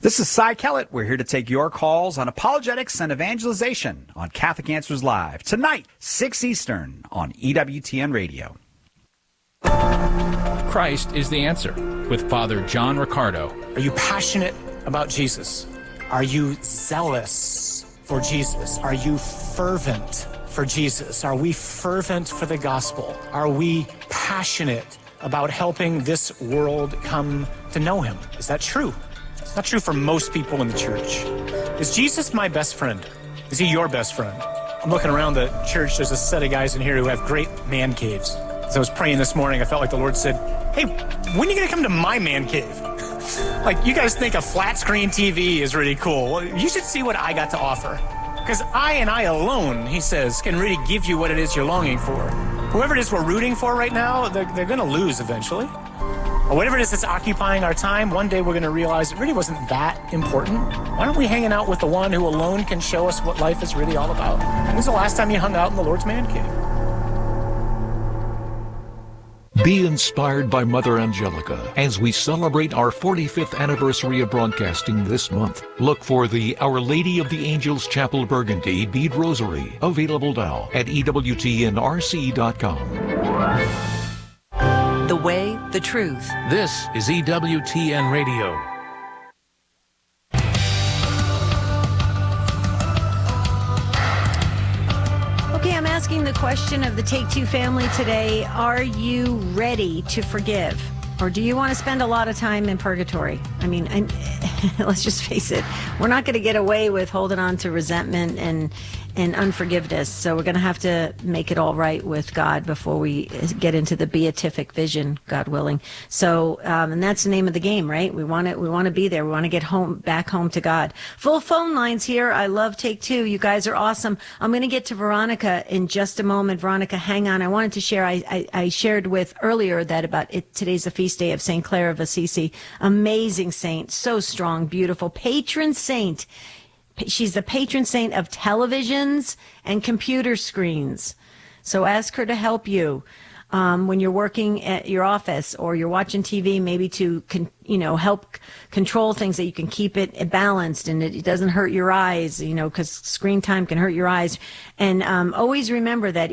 This is Cy Kellett. We're here to take your calls on apologetics and evangelization on Catholic Answers Live. Tonight, 6 Eastern on EWTN Radio. Christ is the answer with Father John Riccardo. Are you passionate about Jesus? Are you zealous for Jesus? Are you fervent for Jesus? Are we fervent for the gospel? Are we passionate about helping this world come to know him? Is that true? It's not true for most people in the church. Is Jesus my best friend? Is he your best friend? I'm looking around the church. There's a set of guys in here who have great man caves. As I was praying this morning, I felt like the Lord said, hey, when are you going to come to my man cave? Like, you guys think a flat screen TV is really cool. Well, you should see what I got to offer. Because I and I alone, he says, can really give you what it is you're longing for. Whoever it is we're rooting for right now, they're going to lose eventually. Or whatever it is that's occupying our time, one day we're going to realize it really wasn't that important. Why aren't we hanging out with the one who alone can show us what life is really all about? When's the last time you hung out in the Lord's man cave? Be inspired by Mother Angelica as we celebrate our 45th anniversary of broadcasting this month. Look for the Our Lady of the Angels Chapel Burgundy bead rosary, available now at EWTNRC.com. The way, the truth. This is EWTN Radio. Okay, I'm asking the question of the Take Two family today. Are you ready to forgive? Or do you want to spend a lot of time in purgatory? I mean, let's just face it. We're not going to get away with holding on to resentment and unforgiveness. So we're going to have to make it all right with God before we get into the beatific vision, God willing. So, and that's the name of the game, right? We want to be there. We want to get back home to God. Full phone lines here. I love Take Two. You guys are awesome. I'm going to get to Veronica in just a moment. Veronica, hang on. I wanted to share, I shared with earlier that about it. Today's the feast day of St. Clare of Assisi. Amazing saint. So strong, beautiful. Patron saint. She's the patron saint of televisions and computer screens. So ask her to help you when you're working at your office or you're watching TV, maybe to help control things that you can keep it balanced and it doesn't hurt your eyes, because screen time can hurt your eyes. And always remember that,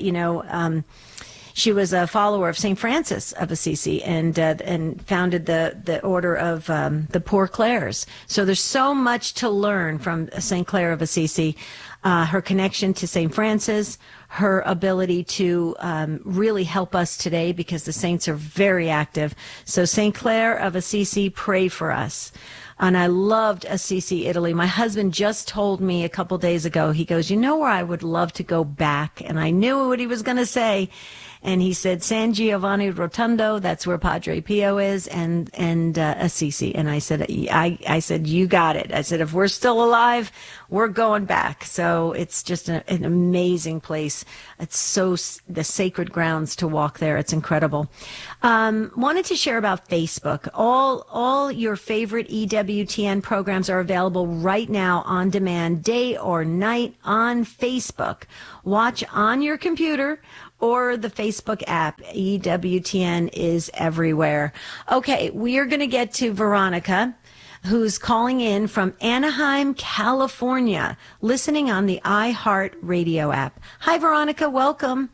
she was a follower of St. Francis of Assisi and founded the order of the Poor Clares. So there's so much to learn from St. Clare of Assisi, her connection to St. Francis, her ability to really help us today because the saints are very active. So St. Clare of Assisi, pray for us. And I loved Assisi, Italy. My husband just told me a couple days ago, he goes, you know where I would love to go back? And I knew what he was going to say. And he said, San Giovanni Rotondo, that's where Padre Pio is, and Assisi. And I said, I said, you got it. I said, if we're still alive, we're going back. So it's just an amazing place. It's the sacred grounds to walk there. It's incredible. Wanted to share about Facebook. All your favorite EWTN programs are available right now on demand, day or night on Facebook. Watch on your computer or the Facebook app. EWTN is everywhere. Okay, we are going to get to Veronica, who's calling in from Anaheim, California, listening on the iHeart Radio app. Hi, Veronica. Welcome.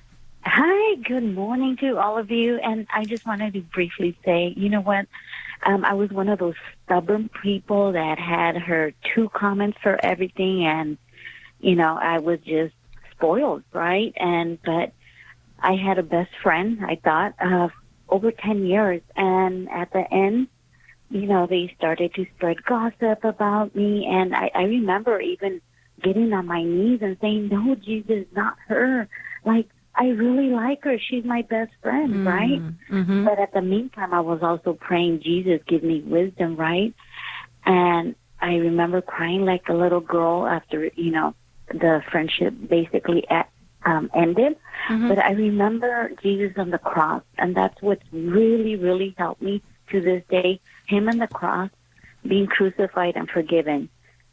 Hi. Good morning to all of you. And I just wanted to briefly say, you know what? I was one of those stubborn people that had her 2 comments for everything. And, I was just spoiled, right? But I had a best friend, I thought, over 10 years. And at the end, they started to spread gossip about me. And I remember even getting on my knees and saying, no, Jesus, not her. Like, I really like her. She's my best friend, right? Mm-hmm. But at the meantime, I was also praying, Jesus, give me wisdom, right? And I remember crying like a little girl after, the friendship basically ended. Mm-hmm. But I remember Jesus on the cross, and that's what's really, really helped me to this day. Him on the cross, being crucified and forgiven,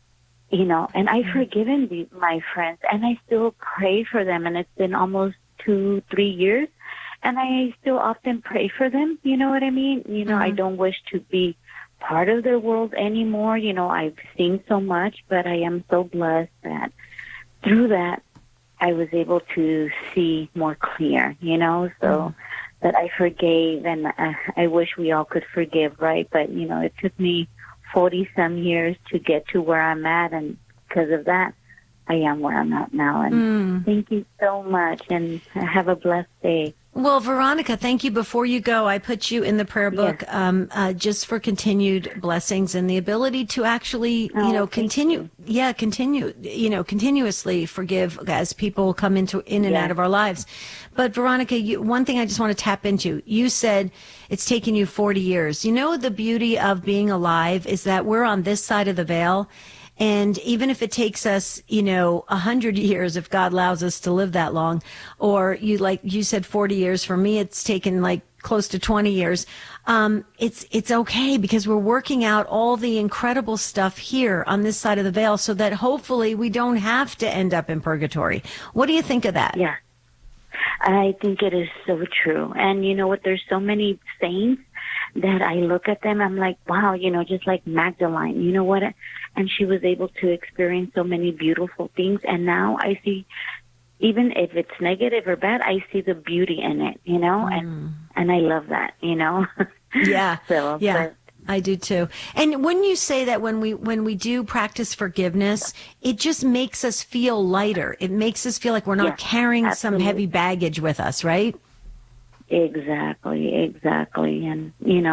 and I've forgiven my friends, and I still pray for them, and it's been almost 2-3 years, and I still often pray for them, you know what I mean? I don't wish to be part of their world anymore. You know, I've seen so much, but I am so blessed that through that I was able to see more clear, you know, so that I forgave, and I wish we all could forgive, right? But, you know, it took me 40-some years to get to where I'm at, and because of that, I am where I'm at now. And thank you so much, and have a blessed day. Well, Veronica, thank you. Before you go, I put you in the prayer book just for continued blessings and the ability to actually, continuously forgive as people come in and out of our lives. But Veronica, one thing I just want to tap into, you said it's taken you 40 years. You know, the beauty of being alive is that we're on this side of the veil. And even if it takes us, 100 years, if God allows us to live that long, or you said 40 years, for me, it's taken like close to 20 years. It's okay because we're working out all the incredible stuff here on this side of the veil so that hopefully we don't have to end up in purgatory. What do you think of that? Yeah, I think it is so true. And you know what? There's so many saints that I look at them, I'm like, wow, just like Magdalene, you know what? And she was able to experience so many beautiful things. And now I see, even if it's negative or bad, I see the beauty in it, and I love that, Yeah. So, yeah. But, I do too. And when you say that when we do practice forgiveness, it just makes us feel lighter. It makes us feel like we're not carrying some heavy baggage with us, right? Exactly. And,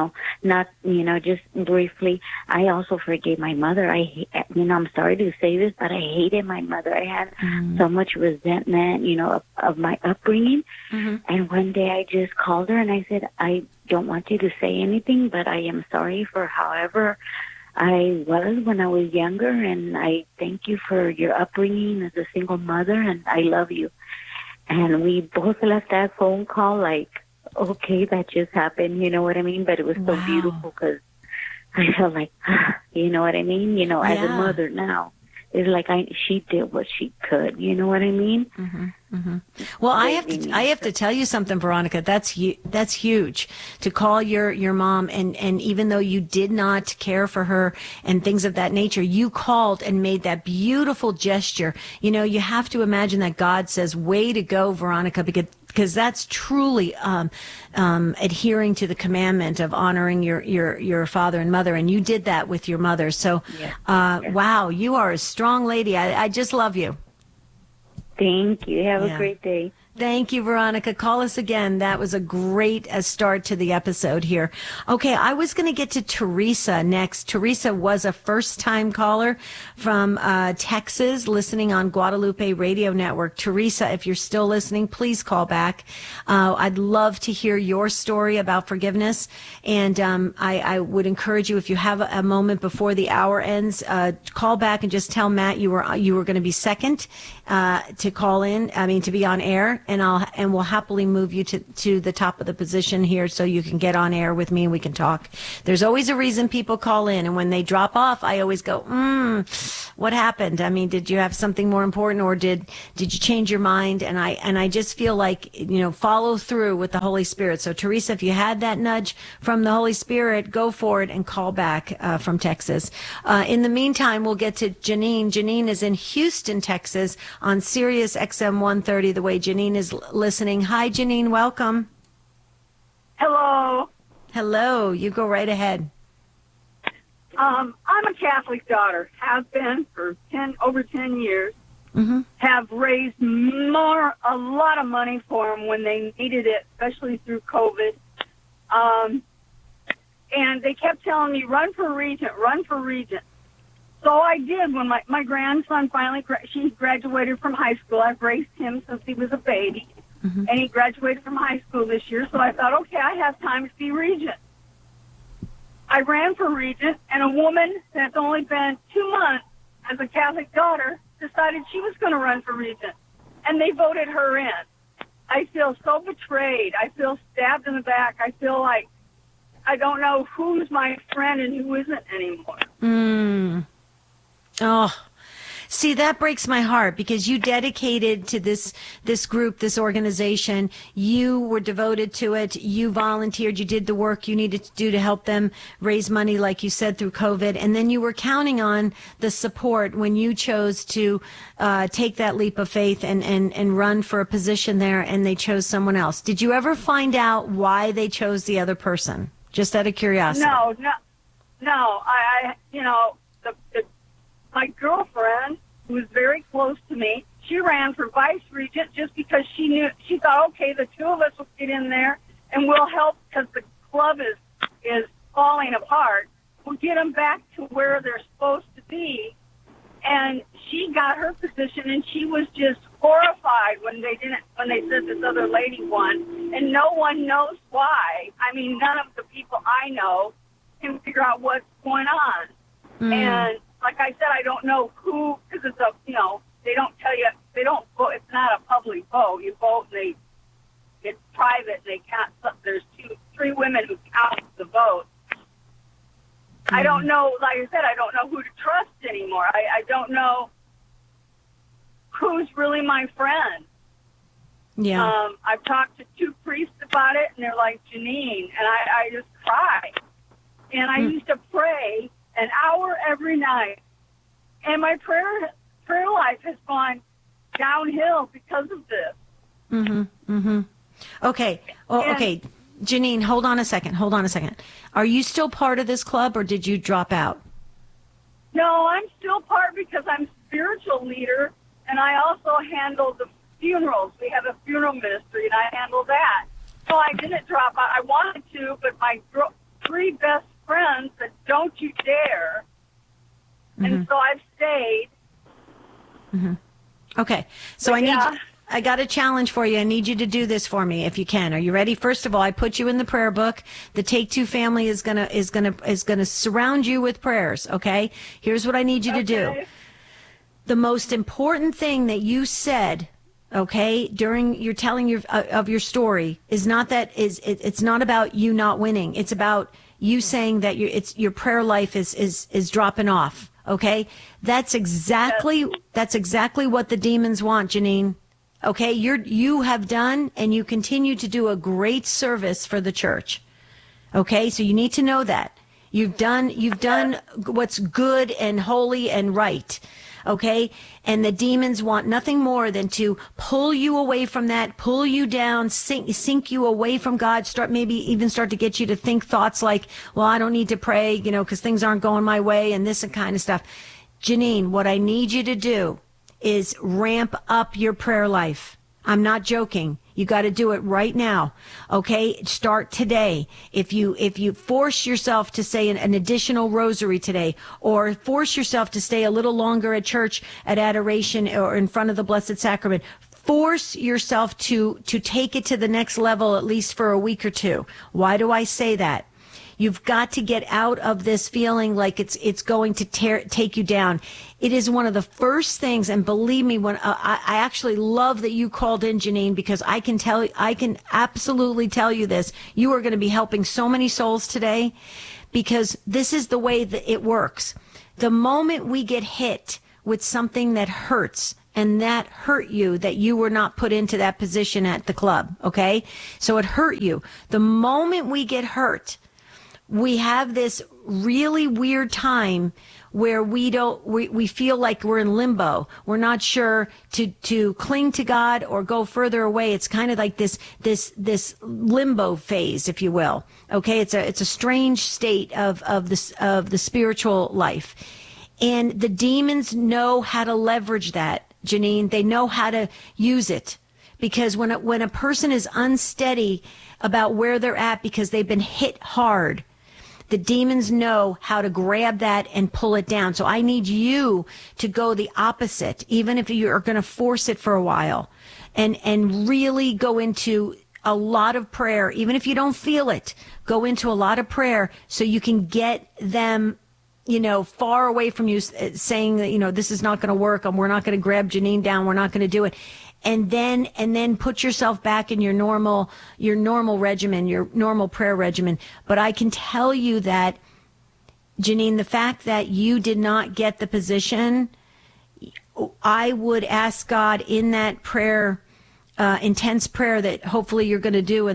just briefly, I also forgave my mother. I'm sorry to say this, but I hated my mother. I had so much resentment, of my upbringing. And one day I just called her and I said, I don't want you to say anything, but I am sorry for however I was when I was younger. And I thank you for your upbringing as a single mother, and I love you. And we both left that phone call like, okay, that just happened, you know what I mean? But it was so beautiful because I felt like, you know what I mean? As a mother now, it's like she did what she could, you know what I mean? Well, I have to tell you something, Veronica. That's huge to call your mom, and even though you did not care for her and things of that nature, you called and made that beautiful gesture. You have to imagine that God says, "Way to go, Veronica," because that's truly adhering to the commandment of honoring your father and mother, and you did that with your mother. So, wow, you are a strong lady. I just love you. Thank you. Have a great day. Thank you, Veronica. Call us again. That was a great start to the episode here. Okay, I was going to get to Teresa next. Teresa was a first-time caller from Texas, listening on Guadalupe Radio Network. Teresa, if you're still listening, please call back. I'd love to hear your story about forgiveness. And I would encourage you, if you have a moment before the hour ends, call back and just tell Matt you were going to be second to call in. To be on air. And we'll happily move you to the top of the position here so you can get on air with me and we can talk. There's always a reason people call in, and when they drop off, I always go, what happened? Did you have something more important, or did you change your mind? And I just feel like, follow through with the Holy Spirit. So Teresa, if you had that nudge from the Holy Spirit, go for it and call back from Texas. In the meantime, we'll get to Janine. Janine is in Houston, Texas on Sirius XM 130, the way Janine is listening. Hi, Janine. Welcome. Hello. Hello. You go right ahead. I'm a Catholic daughter. Have been for over 10 years. Have raised a lot of money for them when they needed it, especially through COVID. And they kept telling me, run for regent. So I did when my grandson finally, he graduated from high school. I've raised him since he was a baby. And he graduated from high school this year. So I thought, okay, I have time to be regent. I ran for regent, and a woman that's only been 2 months as a Catholic daughter decided she was going to run for regent. And they voted her in. I feel so betrayed. I feel stabbed in the back. I feel like I don't know who's my friend and who isn't anymore. Oh, See, that breaks my heart because you dedicated to this group, this organization. You were devoted to it. You volunteered. You did the work you needed to do to help them raise money, like you said, through COVID. And then you were counting on the support when you chose to take that leap of faith and run for a position there, and they chose someone else. Did you ever find out why they chose the other person? Just out of curiosity. No. My girlfriend, who was very close to me, she ran for vice regent just because she thought, okay, the two of us will get in there and we'll help because the club is falling apart. We'll get them back to where they're supposed to be. And she got her position, and she was just horrified when they said this other lady won, and no one knows why. I mean, none of the people I know can figure out what's going on. And like I said, I don't know who, because it's they don't tell you, they don't vote. It's not a public vote. You vote, and it's private. They count. There's 3 women who count the vote. I don't know. Like I said, I don't know who to trust anymore. I don't know who's really my friend. Yeah. I've talked to 2 priests about it, and they're like, Janine, and I just cry. And I used to pray an hour every night, and my prayer life has gone downhill because of this. Okay. Well, okay. Janine, hold on a second. Are you still part of this club, or did you drop out? No, I'm still part because I'm spiritual leader, and I also handle the funerals. We have a funeral ministry, and I handle that. So I didn't drop out. I wanted to, but my 3 best friends said, don't you dare. And so I've stayed. Okay. So I got a challenge for you. I need you to do this for me if you can. Are you ready? First of all, I put you in the prayer book. The Take Two family is gonna surround you with prayers. Okay. Here's what I need you to do. The most important thing that you said, okay, during your telling of your story is not that it's not about you not winning. It's about you saying that your prayer life is dropping off. Okay. That's exactly what the demons want, Janine. Okay, you have done and you continue to do a great service for the church. Okay, so you need to know that. You've done what's good and holy and right. Okay, and the demons want nothing more than to pull you away from that, pull you down, sink you away from God, start to get you to think thoughts like, well, I don't need to pray, because things aren't going my way and this and kind of stuff. Janine, what I need you to do is ramp up your prayer life. I'm not joking. You got to do it right now. Okay? Start today. If you force yourself to say an additional rosary today, or force yourself to stay a little longer at church at adoration or in front of the Blessed Sacrament, force yourself to take it to the next level, at least for a week or 2. Why do I say that? You've got to get out of this feeling like it's going to take you down. It is one of the first things, and believe me, when I actually love that you called in, Janine, because I can absolutely tell you this. You are going to be helping so many souls today, because this is the way that it works. The moment we get hit with something that hurts, and that hurt you, that you were not put into that position at the club, okay? So it hurt you. The moment we get hurt, we have this really weird time where we feel like we're in limbo. We're not sure to cling to God or go further away. It's kind of like this limbo phase, if you will. Okay, it's a strange state of the spiritual life, and the demons know how to leverage that, Janine. They know how to use it, because when a person is unsteady about where they're at because they've been hit hard, the demons know how to grab that and pull it down. So I need you to go the opposite, even if you're going to force it for a while, and really go into a lot of prayer. Even if you don't feel it, go into a lot of prayer so you can get them, far away from you, saying that, this is not going to work. We're not going to grab Janine down. We're not going to do it. And then put yourself back in your normal regimen, your normal prayer regimen. But I can tell you that, Janine, the fact that you did not get the position, I would ask God in that prayer, intense prayer that hopefully you're going to do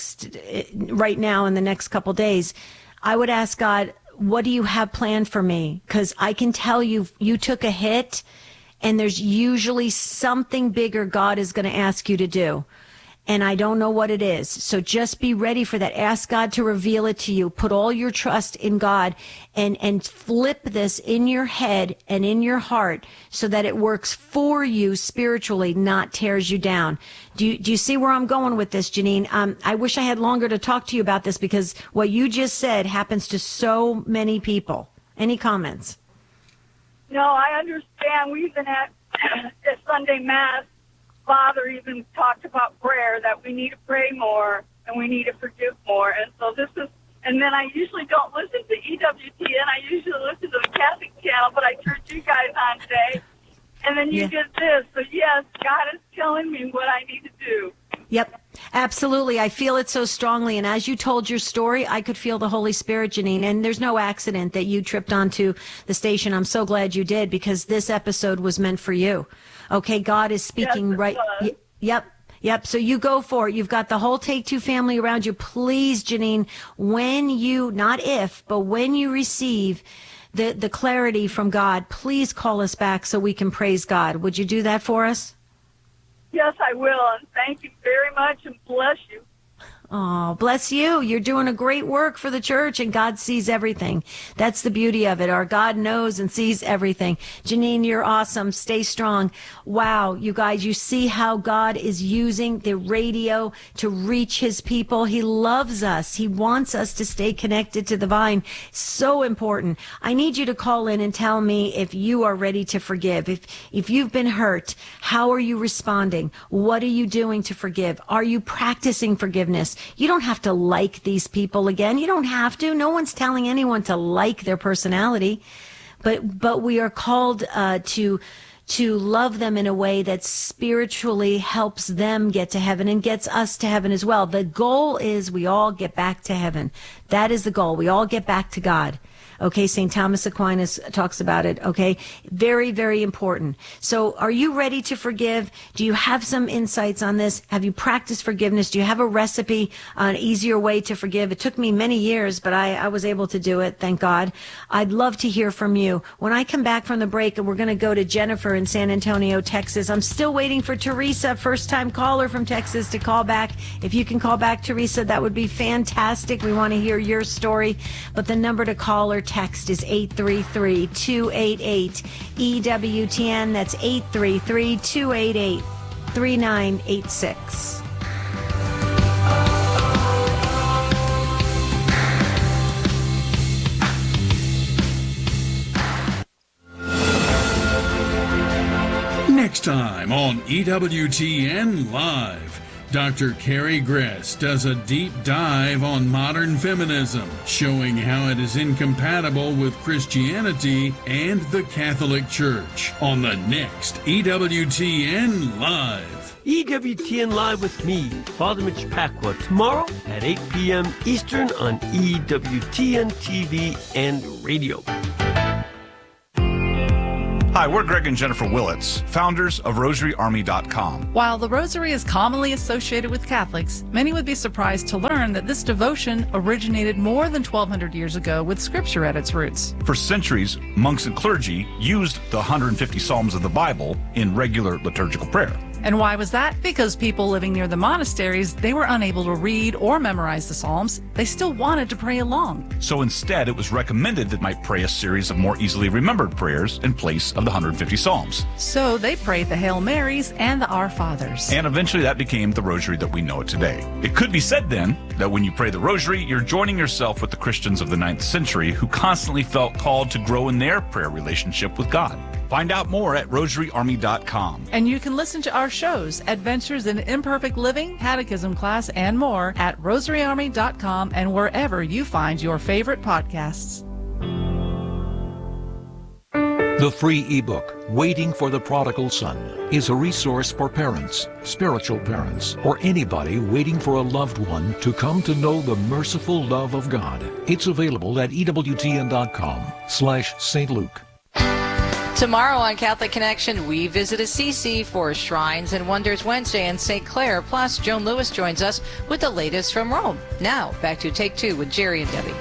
right now in the next couple days. I would ask God, what do you have planned for me? Because I can tell you took a hit, and there's usually something bigger God is going to ask you to do. And I don't know what it is. So just be ready for that. Ask God to reveal it to you. Put all your trust in God and flip this in your head and in your heart so that it works for you spiritually, not tears you down. Do you see where I'm going with this, Janine? I wish I had longer to talk to you about this because what you just said happens to so many people. Any comments? No, I understand. We've been at Sunday Mass. Father even talked about prayer, that we need to pray more and we need to forgive more. And so and then I usually don't listen to EWTN. I usually listen to the Catholic channel, but I turned you guys on today. And then you did this. So yes, God is telling me what I need to do. Yep, absolutely. I feel it so strongly. And as you told your story, I could feel the Holy Spirit, Janine. And there's no accident that you tripped onto the station. I'm so glad you did, because this episode was meant for you. Okay, God is speaking right. Yep. So you go for it. You've got the whole Take Two family around you. Please, Janine, when you, not if, but when you receive the clarity from God, please call us back so we can praise God. Would you do that for us? Yes, I will. And thank you very much, and bless you. Oh, bless you. You're doing a great work for the church, and God sees everything. That's the beauty of it. Our God knows and sees everything. Janine, you're awesome. Stay strong. Wow, you guys, you see how God is using the radio to reach his people. He loves us. He wants us to stay connected to the vine. So important. I need you to call in and tell me if you are ready to forgive. If you've been hurt, how are you responding? What are you doing to forgive? Are you practicing forgiveness? You don't have to like these people again. You don't have to. No one's telling anyone to like their personality, but we are called to love them in a way that spiritually helps them get to heaven and gets us to heaven as well. The goal is we all get back to heaven. That is the goal. We all get back to God. Okay, St. Thomas Aquinas talks about it, okay? Very, very important. So are you ready to forgive? Do you have some insights on this? Have you practiced forgiveness? Do you have a recipe, an easier way to forgive? It took me many years, but I was able to do it, thank God. I'd love to hear from you. When I come back from the break, and we're going to go to Jennifer in San Antonio, Texas. I'm still waiting for Teresa, first-time caller from Texas, to call back. If you can call back, Teresa, that would be fantastic. We want to hear your story. But the number to call or text is 833-288-EWTN. That's 833-288-3986. Next time on EWTN Live, Dr. Carrie Gress does a deep dive on modern feminism, showing how it is incompatible with Christianity and the Catholic Church on the next EWTN Live. EWTN Live with me, Father Mitch Pacwa, tomorrow at 8 p.m. Eastern on EWTN TV and radio. Hi, we're Greg and Jennifer Willits, founders of RosaryArmy.com. While the Rosary is commonly associated with Catholics, many would be surprised to learn that this devotion originated more than 1,200 years ago with Scripture at its roots. For centuries, monks and clergy used the 150 Psalms of the Bible in regular liturgical prayer. And why was that? Because people living near the monasteries, they were unable to read or memorize the Psalms. They still wanted to pray along. So instead, it was recommended that might pray a series of more easily remembered prayers in place of the 150 Psalms. So they prayed the Hail Marys and the Our Fathers. And eventually that became the Rosary that we know today. It could be said then that when you pray the Rosary, you're joining yourself with the Christians of the 9th century who constantly felt called to grow in their prayer relationship with God. Find out more at RosaryArmy.com. And you can listen to our shows, Adventures in Imperfect Living, Catechism Class, and more at RosaryArmy.com and wherever you find your favorite podcasts. The free ebook, Waiting for the Prodigal Son, is a resource for parents, spiritual parents, or anybody waiting for a loved one to come to know the merciful love of God. It's available at EWTN.com/St. Luke. Tomorrow on Catholic Connection, we visit Assisi for Shrines and Wonders Wednesday in St. Clair. Plus, Joan Lewis joins us with the latest from Rome. Now, back to Take Two with Jerry and Debbie.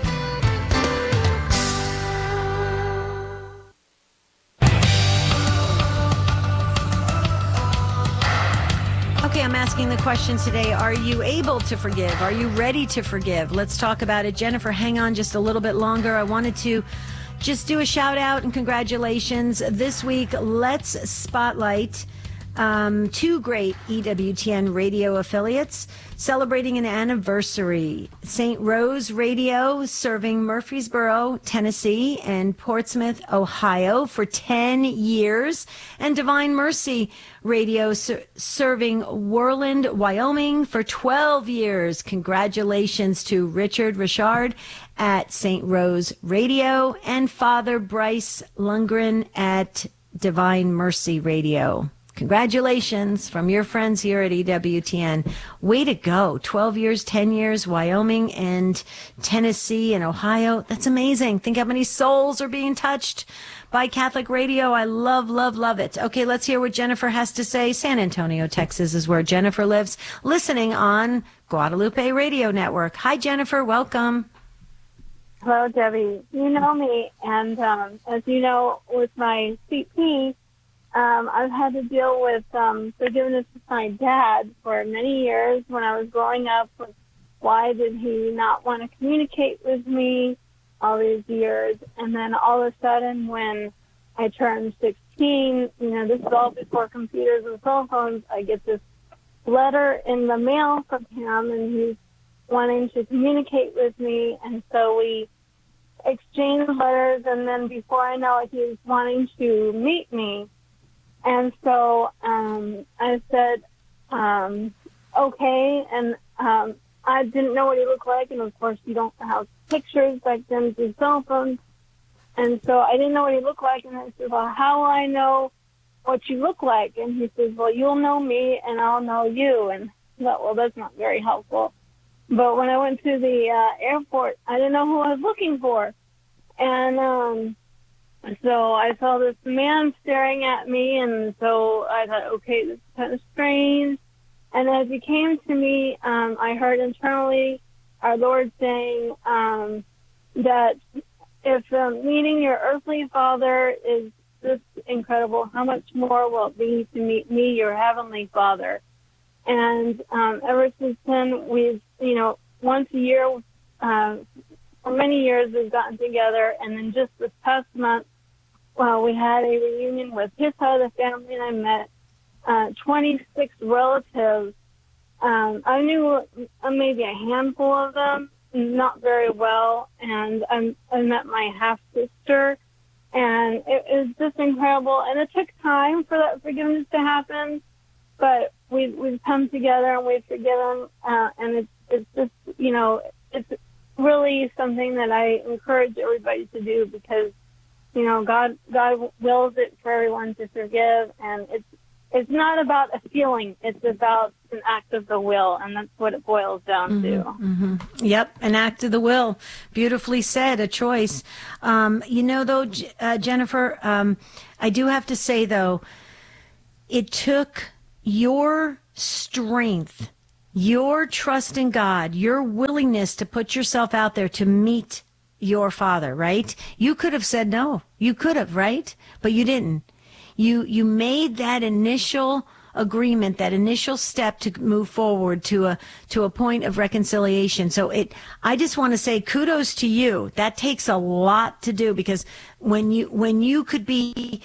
Okay, I'm asking the question today. Are you able to forgive? Are you ready to forgive? Let's talk about it. Jennifer, hang on just a little bit longer. I wanted to just do a shout out and congratulations. This week, let's spotlight two great EWTN radio affiliates celebrating an anniversary. St. Rose Radio, serving Murfreesboro, Tennessee, and Portsmouth, Ohio for 10 years. And Divine Mercy Radio, serving Worland, Wyoming for 12 years. Congratulations to Richard Richard at St. Rose Radio and Father Bryce Lundgren at Divine Mercy Radio. Congratulations from your friends here at EWTN. Way to go. 12 years, 10 years, Wyoming and Tennessee and Ohio. That's amazing. Think how many souls are being touched by Catholic radio. I love, love, love it. Okay, let's hear what Jennifer has to say. San Antonio, Texas is where Jennifer lives, listening on Guadalupe Radio Network. Hi, Jennifer. Welcome. Hello, Debbie. You know me, and as you know, with my CP, I've had to deal with forgiveness with my dad for many years when I was growing up. Why did he not want to communicate with me all these years? And then all of a sudden, when I turned 16, this is all before computers and cell phones, I get this letter in the mail from him, and he's wanting to communicate with me. And so we exchanged letters, and then before I know it, he was wanting to meet me. And so I said, okay, and I didn't know what he looked like, and of course you don't have pictures back then through cell phones, and so I didn't know what he looked like, and I said, well, how will I know what you look like? And he says, well, you'll know me, and I'll know you, and I thought, well, that's not very helpful. But when I went to the airport, I didn't know who I was looking for, and so I saw this man staring at me, and so I thought, okay, this is kind of strange. And as he came to me, I heard internally our Lord saying that if meeting your earthly father is this incredible, how much more will it be to meet me, your heavenly Father? And ever since then, we've, once a year, for many years, we've gotten together, and then just this past month, we had a reunion with his side of the family, and I met 26 relatives. I knew maybe a handful of them, not very well, and I met my half-sister, and it was just incredible. And it took time for that forgiveness to happen, but we've come together and we've forgiven, and it's just, it's really something that I encourage everybody to do because, God wills it for everyone to forgive, and it's not about a feeling. It's about an act of the will, and that's what it boils down to. Mm-hmm. Yep, an act of the will. Beautifully said, a choice. Though, Jennifer, I do have to say, though, it took your strength, your trust in God, your willingness to put yourself out there to meet your father, right? You could have said no. You could have, right? But you didn't. You made that initial agreement, that initial step to move forward to a point of reconciliation. So I just want to say kudos to you. That takes a lot to do because when you could be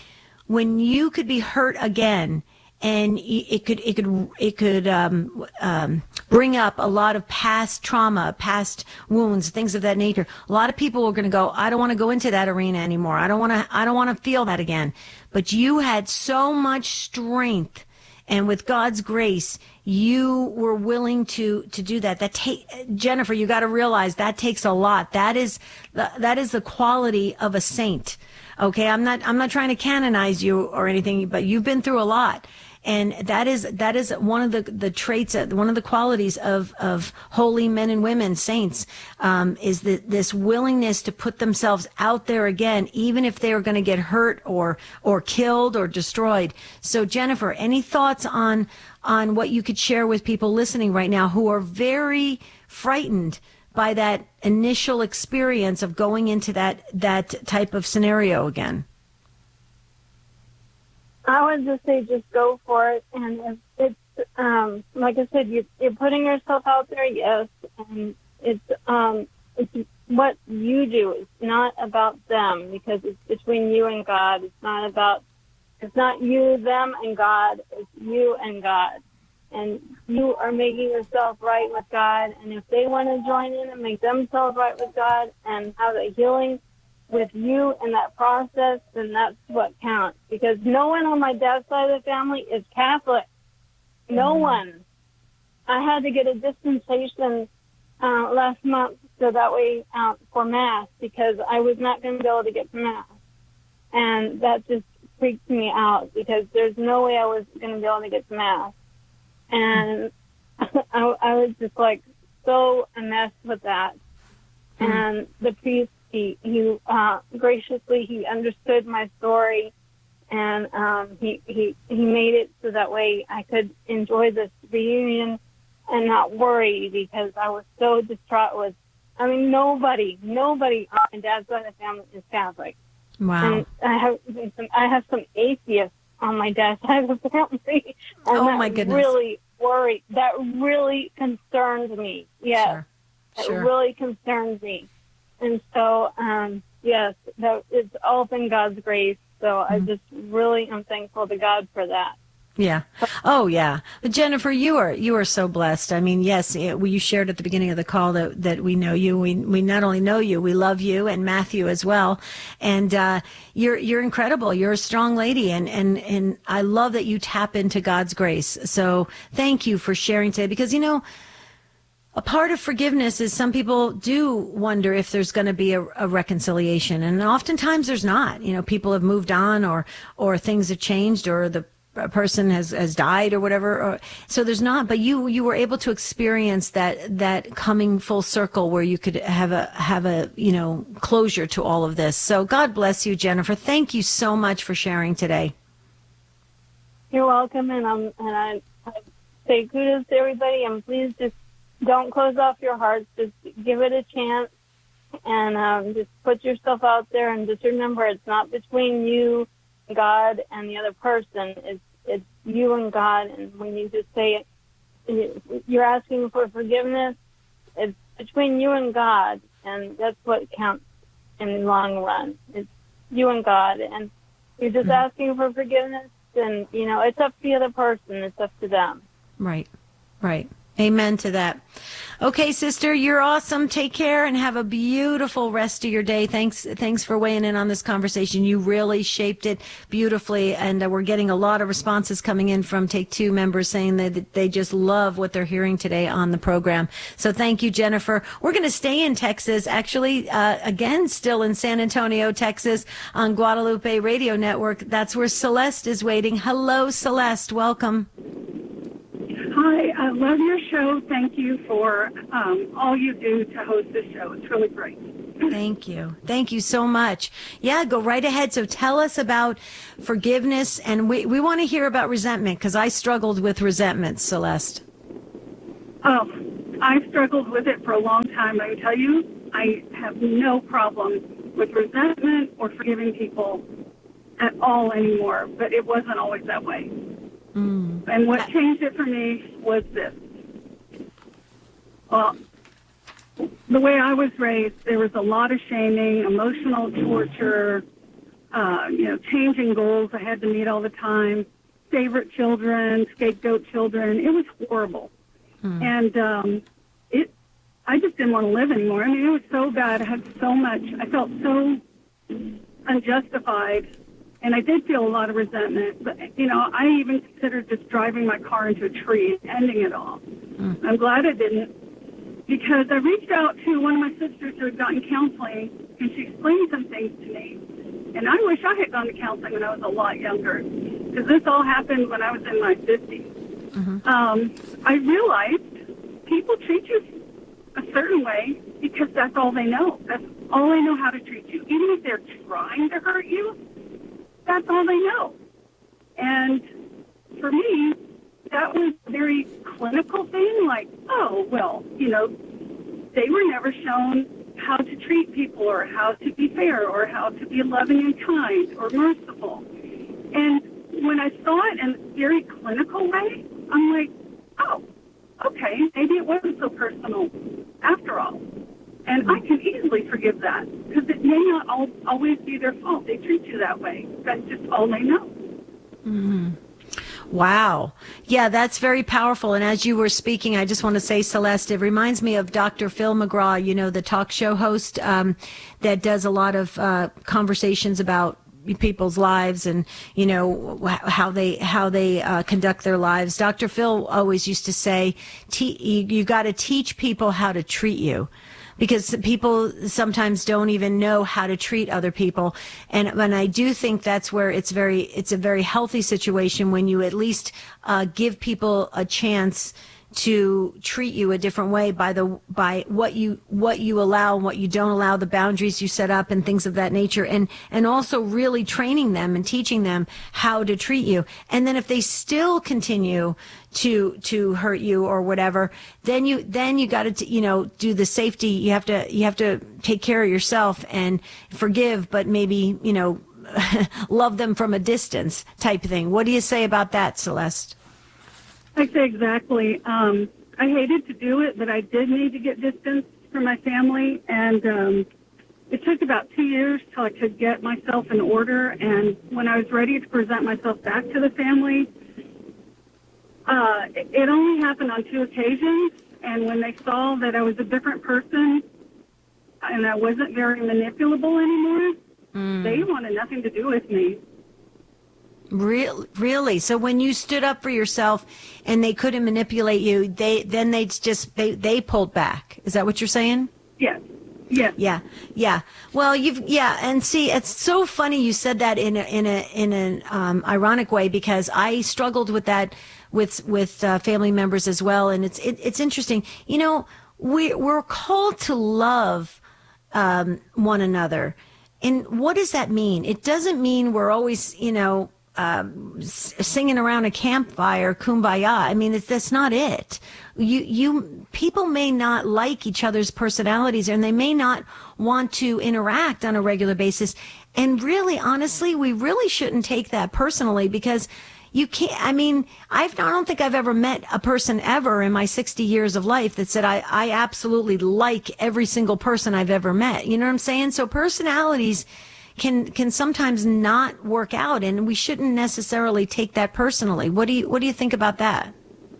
hurt again, and it could bring up a lot of past trauma, past wounds, things of that nature. A lot of people are going to go, I don't want to go into that arena anymore. I don't want to feel that again. But you had so much strength, and with God's grace, you were willing to do that. Jennifer, you got to realize that takes a lot. That is the quality of a saint. Okay, I'm not trying to canonize you or anything, but you've been through a lot. And that is one of the traits, one of the qualities of holy men and women, saints, is this willingness to put themselves out there again, even if they are going to get hurt or killed or destroyed. So Jennifer, any thoughts on what you could share with people listening right now who are very frightened by that initial experience of going into that type of scenario again? I would just say just go for it. And it's like I said, you're putting yourself out there, yes. And it's what you do. It's not about them, because it's between you and God. It's not you, them, and God. It's you and God. And you are making yourself right with God. And if they want to join in and make themselves right with God and have a healing with you in that process, then that's what counts. Because no one on my dad's side of the family is Catholic. No one. I had to get a dispensation last month so that way for Mass, because I was not going to be able to get to Mass. And that just freaked me out, because there's no way I was going to be able to get to Mass. And I was just like so enmeshed with that. And the priest, he graciously, he understood my story, and he made it so that way I could enjoy this reunion and not worry, because I was so distraught with, nobody on my dad's side of the family is Catholic. Wow. And I have some atheists on my dad's side of the family. And my goodness. Really worried. That really concerned me. Yes. Sure. It really concerns me. And so, yes, it's all been God's grace. So I just really am thankful to God for that. Yeah. Oh, yeah. But Jennifer, you are so blessed. I mean, yes, you shared at the beginning of the call that we know you. We not only know you, we love you, and Matthew as well. And you're incredible. You're a strong lady, and I love that you tap into God's grace. So thank you for sharing today, because a part of forgiveness is some people do wonder if there's going to be a reconciliation, and oftentimes there's not. People have moved on, or things have changed, or the person has died or whatever. So there's not, but you were able to experience that coming full circle where you could have a closure to all of this. So God bless you, Jennifer. Thank you so much for sharing today. You're welcome, and I say kudos to everybody, and please just don't close off your hearts. Just give it a chance, and just put yourself out there, and just remember, it's not between you, God, and the other person. It's you and God. And when you just say it, you're asking for forgiveness. It's between you and God, and that's what counts in the long run. It's you and God, and you're just asking for forgiveness. And it's up to the other person. It's up to them. Right. Amen to that. Okay, sister, you're awesome. Take care and have a beautiful rest of your day. Thanks for weighing in on this conversation. You really shaped it beautifully, and we're getting a lot of responses coming in from Take Two members saying that they just love what they're hearing today on the program. So thank you, Jennifer. We're going to stay in Texas, actually, again, still in San Antonio, Texas, on Guadalupe Radio Network. That's where Celeste is waiting. Hello, Celeste. Welcome. Hi, I love your show. Thank you for all you do to host this show. It's really great. Thank you. Thank you so much. Yeah, go right ahead. So tell us about forgiveness, and we want to hear about resentment, because I struggled with resentment, Celeste. Oh, I've struggled with it for a long time. I can tell you, I have no problem with resentment or forgiving people at all anymore, but it wasn't always that way. And what changed it for me was this. Well, the way I was raised, there was a lot of shaming, emotional torture, changing goals I had to meet all the time, favorite children, scapegoat children. It was horrible. And I just didn't want to live anymore. I mean, it was so bad. I had so much. I felt so unjustified. And I did feel a lot of resentment. But, I even considered just driving my car into a tree and ending it all. I'm glad I didn't, because I reached out to one of my sisters who had gotten counseling, and she explained some things to me. And I wish I had gone to counseling when I was a lot younger. because this all happened when I was in my 50s. I realized people treat you a certain way because that's all they know. That's all they know how to treat you. Even if they're trying to hurt you, that's all they know. And for me, that was a very clinical thing, like, oh, well, they were never shown how to treat people or how to be fair or how to be loving and kind or merciful. And when I saw it in a very clinical way, I'm like, oh, okay, maybe it wasn't so personal after all. And I can easily forgive that because it may not always be their fault. They treat you that way. That's just all they know. Mm-hmm. Wow. Yeah, that's very powerful. And as you were speaking, I just want to say, Celeste, it reminds me of Dr. Phil McGraw, the talk show host that does a lot of conversations about people's lives and, how they conduct their lives. Dr. Phil always used to say, you got to teach people how to treat you. Because people sometimes don't even know how to treat other people. And I do think that's where it's a very healthy situation when you at least give people a chance to treat you a different way by what you allow and what you don't allow, the boundaries you set up and things of that nature, and also really training them and teaching them how to treat you. And then if they still continue to hurt you or whatever, then you got to do the safety. You have to take care of yourself and forgive, but maybe love them from a distance type thing. What do you say about that, Celeste? I say exactly. I hated to do it, but I did need to get distance from my family, and it took about 2 years till I could get myself in order. And when I was ready to present myself back to the family, it only happened on 2 occasions. And when they saw that I was a different person and I wasn't very manipulable anymore, they wanted nothing to do with me. Really? So when you stood up for yourself and they couldn't manipulate you, they pulled back. Is that what you're saying? Yes. Yes. Yeah. Well, and see, it's so funny you said that in an ironic way, because I struggled with that with family members as well, and it's interesting. We're called to love one another, and what does that mean? It doesn't mean we're always singing around a campfire, kumbaya. I mean, that's not it. People may not like each other's personalities, and they may not want to interact on a regular basis. And really, honestly, we really shouldn't take that personally, because you can't. I mean, I don't think I've ever met a person ever in my 60 years of life that said I absolutely like every single person I've ever met. You know what I'm saying? So personalities can sometimes not work out, and we shouldn't necessarily take that personally. What do you think about that?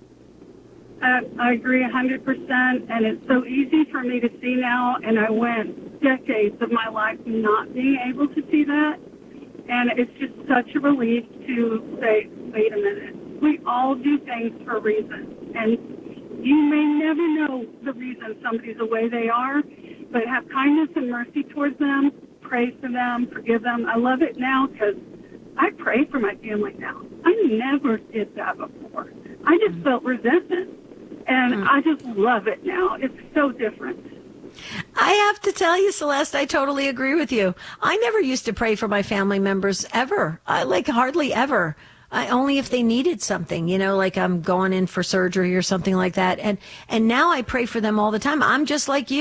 I agree 100%, and it's so easy for me to see now, and I went decades of my life not being able to see that, and it's just such a relief to say, wait a minute, we all do things for a reason, and you may never know the reason somebody's the way they are, but have kindness and mercy towards them. Pray for them, forgive them. I love it now because I pray for my family now. I never did that before. I just felt resentment, and I just love it now. It's so different. I have to tell you, Celeste, I totally agree with you. I never used to pray for my family members ever. Hardly ever. Only if they needed something, like I'm going in for surgery or something like that. And now I pray for them all the time. I'm just like you.